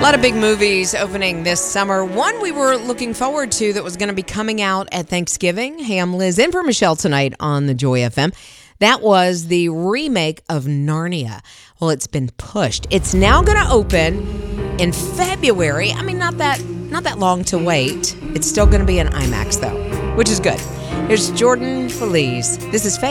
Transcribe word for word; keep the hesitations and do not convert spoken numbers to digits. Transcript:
lot of big movies opening this summer. One we were looking forward to that was going to be coming out at Thanksgiving. Hey, I'm Liz in for Michelle tonight on the Joy F M. That was the remake of Narnia. Well, it's been pushed. It's now going to open in February. I mean, not that not that long to wait. It's still going to be an IMAX, though, which is good. Here's Jordan Feliz. This is Faith.